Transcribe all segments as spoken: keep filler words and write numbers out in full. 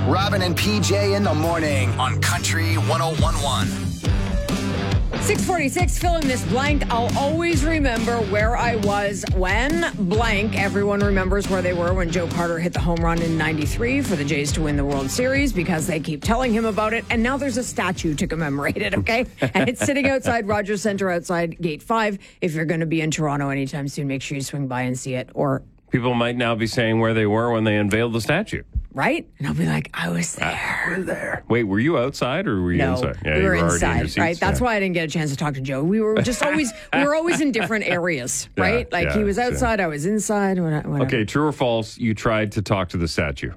Robin and P J in the morning on Country one oh one point one. six forty-six, fill in this blank. I'll always remember where I was when blank. Everyone remembers where they were when Joe Carter hit the home run in ninety-three for the Jays to win the World Series because they keep telling him about it. And now there's a statue to commemorate it, okay? And it's sitting outside Rogers Centre outside Gate five. If you're going to be in Toronto anytime soon, make sure you swing by and see it. Or people might now be saying where they were when they unveiled the statue. Right? And I'll be like, I was there. I was there. Wait, were you outside or were you no, inside? Yeah, we you were, were already inside, in your seats, right? That's yeah. why I didn't get a chance to talk to Joe. We were just always, we were always in different areas, right? Yeah, like yeah, he was outside, yeah. I was inside. Whatever. Okay, true or false, you tried to talk to the statue.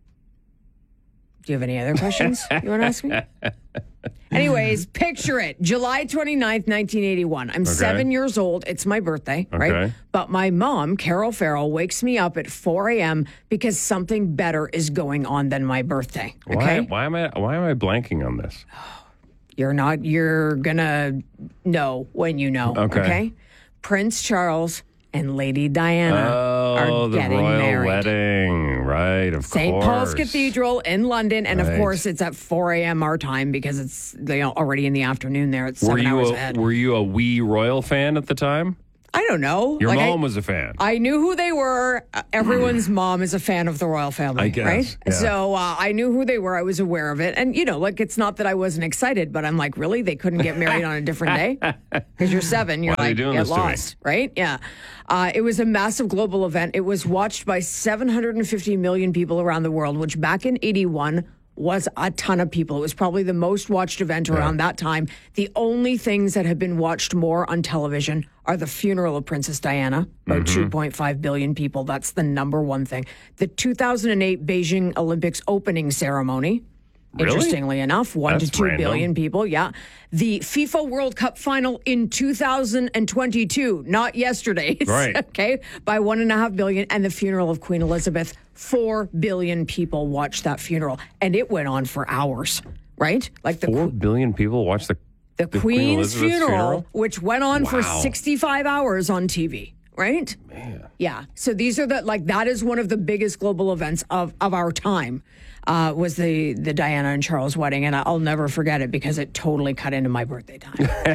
Do you have any other questions you want to ask me? Anyways, picture it. July twenty-ninth, nineteen eighty-one. I'm Okay. seven years old. It's my birthday, right? Okay. But my mom, Carol Farrell, wakes me up at four a.m. because something better is going on than my birthday. Okay? Why, why am I why am I blanking on this? You're not, you're gonna know when you know. Okay. Okay. Prince Charles and Lady Diana Oh, are the getting royal married. wedding. Right, of Saint course. Paul's Cathedral in London. And of Right. course, it's at four a.m. our time because it's you know, already in the afternoon there. It's Were seven you hours a, ahead. were you a wee royal fan at the time? I don't know. Your Like, mom I, was a fan. I knew who they were. Uh, Everyone's mom is a fan of the royal family, I guess, right? yeah. So uh, I knew who they were. I was aware of it. And, you know, like, it's not that I wasn't excited, but I'm like, really? They couldn't get married on a different day? Because you're seven. You're Why are they like, doing get this to me? lost, right? Yeah. Uh, it was a massive global event. It was watched by seven hundred fifty million people around the world, which back in eighty-one was a ton of people. It was probably the most watched event around that time. The only things that have been watched more on television are the funeral of Princess Diana, about Mm-hmm. two point five billion people. That's the number one thing. The two thousand eight Beijing Olympics opening ceremony. Really? Interestingly enough, one That's to two random. billion people. Yeah. The FIFA World Cup final in two thousand twenty-two, not yesterday's. Right. Okay. By one and a half billion. And the funeral of Queen Elizabeth, four billion people watched that funeral. And it went on for hours, right? Like the, Four billion people watch the, the, the Queen's Queen Elizabeth's funeral, funeral? which went on for Wow. sixty-five hours on T V, right? Man. Yeah. So these are the, like, that is one of the biggest global events of, of our time, uh, was the, the Diana and Charles wedding. And I'll never forget it because it totally cut into my birthday time.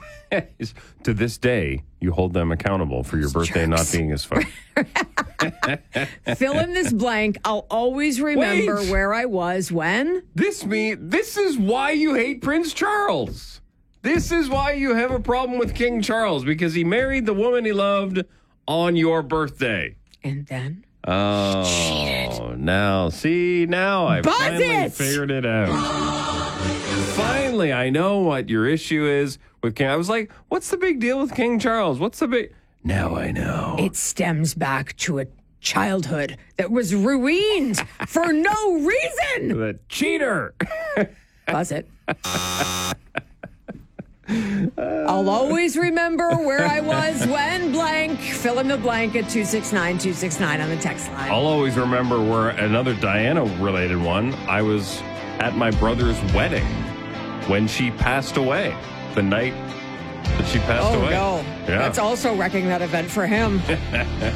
To this day, you hold them accountable for your birthday not jerks. being as fun. Fill in this blank. I'll always remember Wait. where I was when. This me. This is why you hate Prince Charles. This is why you have a problem with King Charles, because he married the woman he loved on your birthday. And then. Oh, now see, now I Buzz finally it! figured it out. Finally, I know what your issue is with King. I was like, what's the big deal with King Charles? What's the big? Now I know. It stems back to a childhood that was ruined for no reason. The cheater. Buzz it. I'll always remember where I was when blank. Fill in the blank at two six nine two six nine on the text line. I'll always remember where another Diana-related one. I was at my brother's wedding when she passed away. The night that she passed oh, away. no. Yeah. That's also wrecking that event for him.